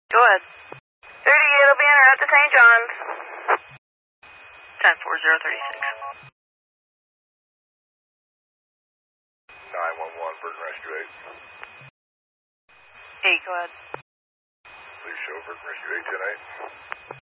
Go ahead. 38 will be en route to St. John's. 10-4036. 911, Burton Rescue 8. 8, go ahead. Please show Burton Rescue 810-8.